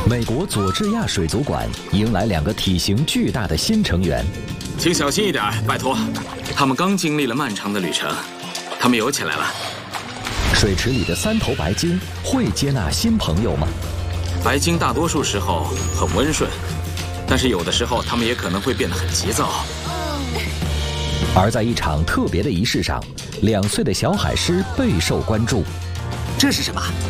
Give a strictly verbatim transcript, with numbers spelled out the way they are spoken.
美国佐治亚水族馆迎来两个体型巨大的新成员， 请小心一点，拜托。他们刚经历了漫长的旅程，他们游起来了。 水池里的三头白鲸会接纳新朋友吗？ 白鲸大多数时候很温顺，但是有的时候它们也可能会变得很急躁。 而在一场特别的仪式上，两岁的小海狮备受关注。 这是什么？